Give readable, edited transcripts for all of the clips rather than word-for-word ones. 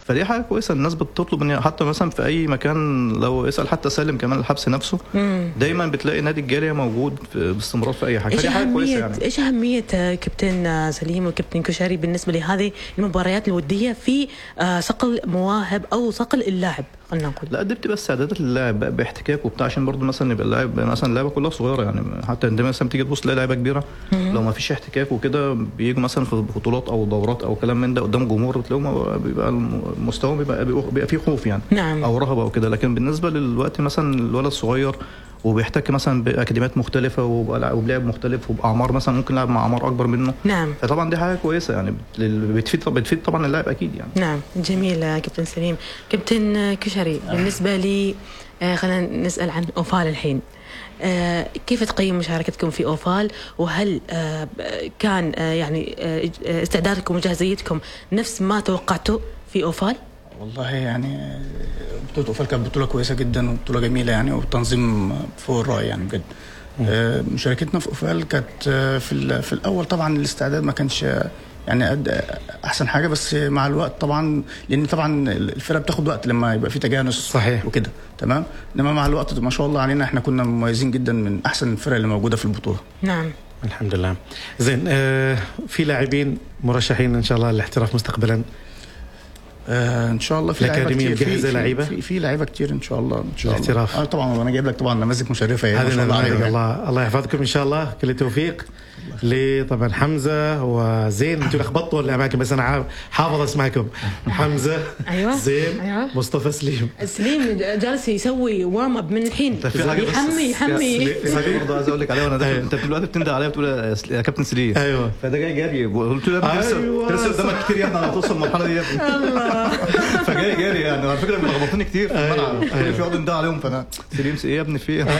فدي حاجه كويسه. الناس بتطلب ان حتى مثلا في اي مكان، لو اسال حتى سالم كمان الحبس نفسه دايما بتلاقي نادي الجاليه موجود باستمرار في اي حاجه. فدي حاجه كويسه يعني. ايش اهميه كابتن سليم وكابتن كشري بالنسبه لهذه المباريات الوديه في صقل مواهب او صقل اللاعب؟ خلينا نقول لا، دي بتبقى استعدادات اللاعب باحتكاك وبتاع، عشان برضه مثلا يبقى اللاعب مثلا اللعبه كلها صغيره يعني. حتى عندما مثلا تيجي تبص تلاقي لعيبه كبيره لو ما فيش احتكاك وكده بييجوا مثلا في بطولات او دورات او كلام من ده قدام جمهور، بتلاقيهم بيبقى المستوى بيبقى فيه خوف يعني. نعم. او رهبه وكده. لكن بالنسبه للوقت مثلا الولد الصغير وبيحتك مثلا باكاديميات مختلفه وبلاعب مختلف وباعمار، مثلا ممكن لاعب مع اعمار اكبر منه. نعم. فطبعا دي حاجه كويسه يعني، بتفيد طبعا اللاعب اكيد يعني. نعم جميل كابتن سليم. كابتن كشري بالنسبه لي خلينا نسال عن اوفال الحين. كيف تقيم مشاركتكم في أوفال؟ وهل كان يعني استعدادكم وجاهزيتكم نفس ما توقعتوا في أوفال؟ والله يعني بطولة أوفال كانت بطولة كويسة جدا وبطولة جميلة يعني، والتنظيم فوق الرأي يعني بجد. مشاركتنا في أوفال كانت في الأول طبعا الاستعداد ما كانش يعني احسن حاجه، بس مع الوقت طبعا لان طبعا الفرقه بتاخد وقت لما يبقى في تجانس صحيح وكده تمام. انما مع الوقت ما شاء الله علينا احنا كنا مميزين جدا، من احسن الفرق اللي موجوده في البطوله. نعم الحمد لله. زين في لاعبين مرشحين ان شاء الله للاحتراف مستقبلا؟ ان شاء الله في لعيبه كتير. مجهزه لعيبه في لعيبه كتير ان شاء الله ان شاء الله الاحتراف. طبعا انا جايب لك طبعا نماذج مشرفه يعني. هذه نماذج الله يحفظكم ان شاء الله. كل التوفيق طبعا حمزه وزين. انتوا لخبطوا الاماكن بس انا حافظ اسمائكم. حمزه أيوة. زين أيوة. مصطفى سليم جالس يسوي وارم اب من الحين، يحمي برضه عايز اقول لك عليه وانا داخل. انت في الوقت بتندى عليا بتقول يا كابتن سليم. ايوه فده جاي جاري قلت له لسه قدامك كتير يعني على توصل المرحله دي. الله فجاي جاري يعني. على فكره بيلخبطوني كتير في الملعب. في يقعدوا يندى عليهم فانا سليم ايه يا ابني في ايه.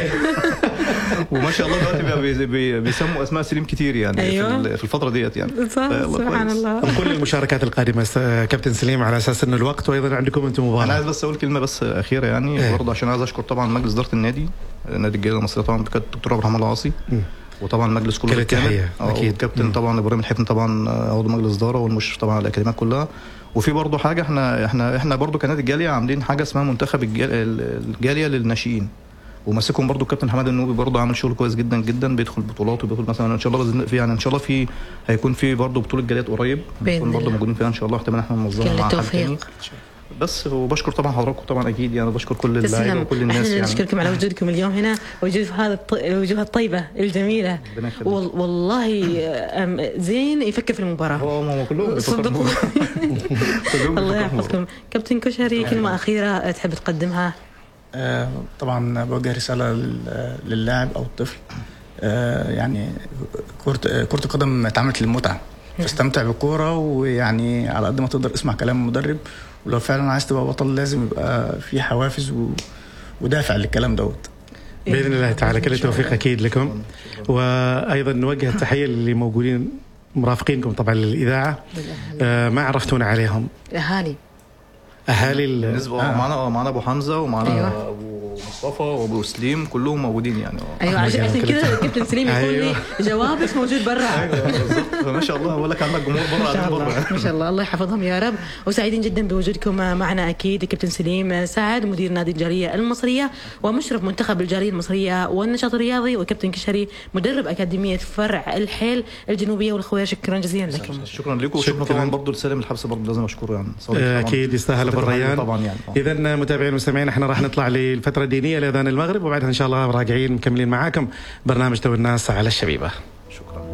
وما شاء الله دلوقتي بيسموا اسماء سليم كتير يعني. أيوة. في الفتره ديت يعني. سبحان الله. كل المشاركات القادمه كابتن سليم على اساس انه الوقت، وايضا عندكم انتم مباراه. انا عايز بس اقول كلمه بس اخيره يعني برضه عشان عايز اشكر طبعا مجلس اداره نادي الجاليه المصريه طبعا الدكتور عبد الرحمن العاصي وطبعا المجلس كله بالكامل اكيد. كابتن طبعا ابراهيم الحفني طبعا عضو مجلس اداره والمشرف طبعا على الاكاديميات كلها. وفي برضه حاجه احنا برضه كنادي الجاليه عاملين حاجه اسمها منتخب الجاليه للناشئين، وماسكهم برضو الكابتن حماد النوبي برضو عامل شغل كويس جدا جدا. بيدخل بطولات وبيدخل مثلا ان شاء الله في يعني ان شاء الله هيكون في برضو بطوله جاليات قريب هنكون برضو موجودين فيها ان شاء الله. احتمال احنا ننظمها مع حد تاني بس. وبشكر طبعا حضراتكم طبعا اكيد يعني. بشكر كل اللعيبه وكل الناس يعني. يعني نشكركم على وجودكم اليوم هنا ووجود هذا الوجوه الطيبه الجميله. والله زين يفكر في المباراه. هو كلهم صدقوا. الله يحفظكم. كابتن كشري كلمه اخيره تحب تقدمها؟ طبعا بوجه رساله للاعب او الطفل. يعني كرة القدم اتعملت للمتعه، فاستمتع بالكوره ويعني على قد ما تقدر اسمع كلام المدرب. ولو فعلا عايز تبقى بطل لازم يبقى في حوافز ودافع للكلام دوت باذن الله تعالى. كل التوفيق اكيد لكم. وايضا نوجه التحيه اللي موجودين مرافقينكم طبعا للاذاعه. ما عرفتونا عليهم اهالي بالنسبه معنا ابو حمزه ومعنا ابو مصطفى وابو سليم كلهم موجودين يعني. ايوه عشان كذا كابتن سليم يقول لي جوابك موجود برا. ايوه بالضبط. ما شاء الله بقول لك عندك جمهور برا. ما شاء الله الله يحفظهم يا رب. وسعيدين جدا بوجودكم معنا اكيد. كابتن سليم سعد مدير نادي الجاليه المصريه ومشرف منتخب الجاليه المصريه والنشاط الرياضي، وكابتن كشري مدرب اكاديميه فرع الحيل الجنوبيه والخويه. شكرا جزيلا لكم. شكرا لكم. وشكرا طبعا برضه لسالم الحبس برضه لازم اشكره يعني. اكيد يستاهل بالريان طبعا يعني. اذا متابعين ومستمعين احنا راح نطلع للفتره الدينيه لاذان المغرب، وبعدها ان شاء الله راجعين مكملين معاكم برنامج تو الناس على الشبيبه. شكرا.